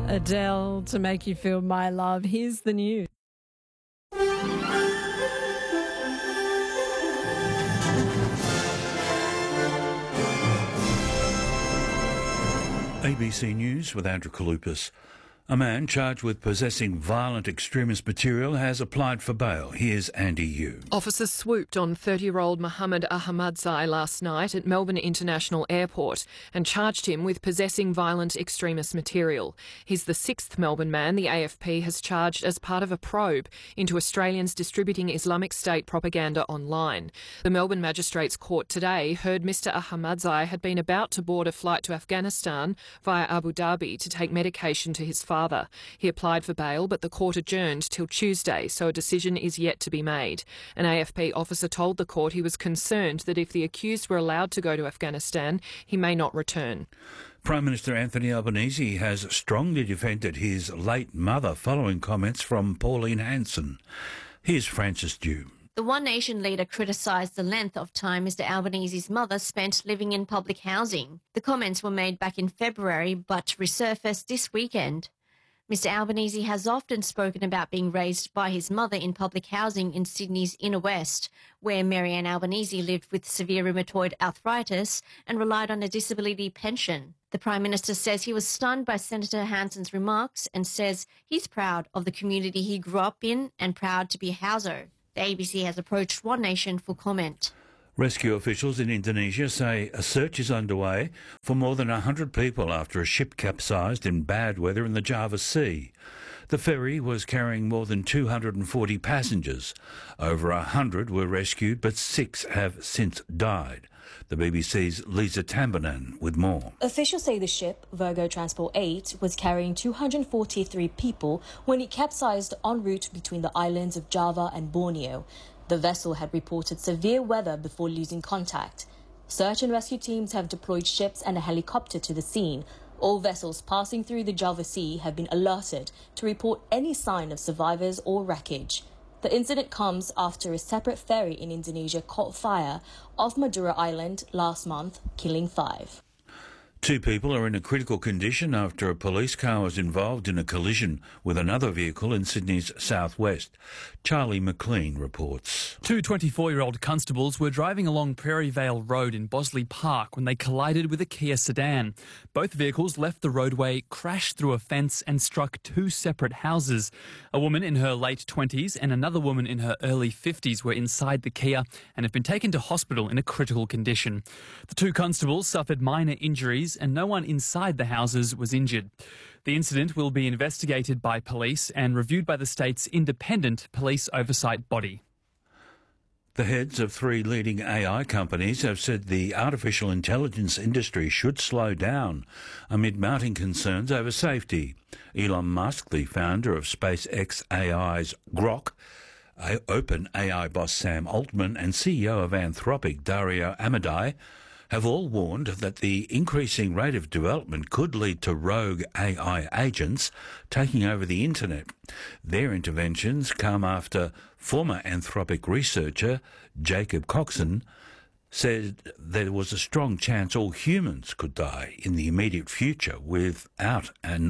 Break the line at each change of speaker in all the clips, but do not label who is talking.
Adele, to make you feel my love. Here's the news.
ABC News with Andrew Kalupas. A man charged with possessing violent extremist material has applied for bail. Here's Andy Yu.
Officers swooped on 30-year-old Mohammed Ahmadzai last night at Melbourne International Airport and charged him with possessing violent extremist material. He's the sixth Melbourne man the AFP has charged as part of a probe into Australians distributing Islamic State propaganda online. The Melbourne Magistrates Court today heard Mr Ahmadzai had been about to board a flight to Afghanistan via Abu Dhabi to take medication to his father. He applied for bail, but the court adjourned till Tuesday, so a decision is yet to be made. An AFP officer told the court he was concerned that if the accused were allowed to go to Afghanistan, he may not return.
Prime Minister Anthony Albanese has strongly defended his late mother following comments from Pauline Hanson. Here's Francis Dew.
The One Nation leader criticised the length of time Mr Albanese's mother spent living in public housing. The comments were made back in February but resurfaced this weekend. Mr Albanese has often spoken about being raised by his mother in public housing in Sydney's inner west, where Marianne Albanese lived with severe rheumatoid arthritis and relied on a disability pension. The Prime Minister says he was stunned by Senator Hanson's remarks and says he's proud of the community he grew up in and proud to be a Hauser. The ABC has approached One Nation for comment.
Rescue officials in Indonesia say a search is underway for more than 100 people after a ship capsized in bad weather in the Java Sea. The ferry was carrying more than 240 passengers. Over 100 were rescued, but 6 have since died. The BBC's Lisa Tambanan with more.
Officials say the ship, Virgo Transport 8, was carrying 243 people when it capsized en route between the islands of Java and Borneo. The vessel had reported severe weather before losing contact. Search and rescue teams have deployed ships and a helicopter to the scene. All vessels passing through the Java Sea have been alerted to report any sign of survivors or wreckage. The incident comes after a separate ferry in Indonesia caught fire off Madura Island last month, killing 5.
2 people are in a critical condition after a police car was involved in a collision with another vehicle in Sydney's southwest. Charlie McLean reports.
2 24-year-old constables were driving along Prairie Vale Road in Bosley Park when they collided with a Kia sedan. Both vehicles left the roadway, crashed through a fence and struck 2 separate houses. A woman in her late 20s and another woman in her early 50s were inside the Kia and have been taken to hospital in a critical condition. The 2 constables suffered minor injuries and no one inside the houses was injured. The incident will be investigated by police and reviewed by the state's independent police oversight body.
The heads of 3 leading AI companies have said the artificial intelligence industry should slow down amid mounting concerns over safety. Elon Musk, the founder of SpaceX AI's Grok, OpenAI boss Sam Altman and CEO of Anthropic Dario Amodei have all warned that the increasing rate of development could lead to rogue AI agents taking over the internet. Their interventions come after former Anthropic researcher Jacob Coxon said there was a strong chance all humans could die in the immediate future without an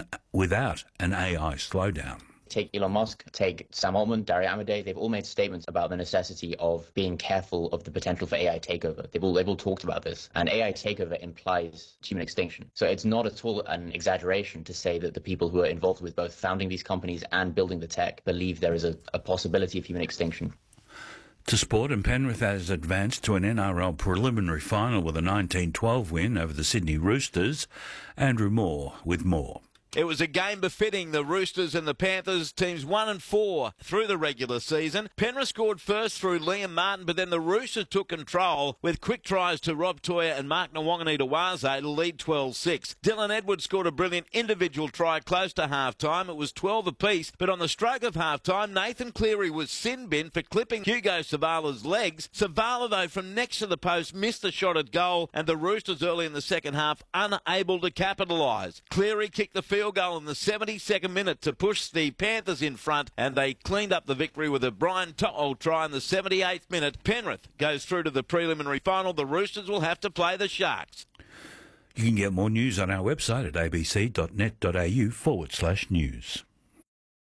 AI slowdown.
Take Elon Musk, take Sam Altman, Dario Amodei, they've all made statements about the necessity of being careful of the potential for AI takeover. They've all talked about this. And AI takeover implies human extinction. So it's not at all an exaggeration to say that the people who are involved with both founding these companies and building the tech believe there is a possibility of human extinction.
To sport, and Penrith has advanced to an NRL preliminary final with a 19-12 win over the Sydney Roosters. Andrew Moore with more.
It was a game befitting the Roosters and the Panthers, teams 1 and 4 through the regular season. Penrith scored first through Liam Martin, but then the Roosters took control with quick tries to Rob Toya and Mark Nawangani-Tawaze to lead 12-6. Dylan Edwards scored a brilliant individual try close to half-time. It was 12 apiece, but on the stroke of half-time, Nathan Cleary was sin-binned for clipping Hugo Savala's legs. Savala, though, from next to the post, missed the shot at goal, and the Roosters early in the second half unable to capitalise. Cleary kicked the field goal in the 72nd minute to push the Panthers in front, and they cleaned up the victory with a Brian To'o try in the 78th minute. Penrith goes through to the preliminary final. The Roosters will have to play the Sharks.
You can get more news on our website at abc.net.au/news.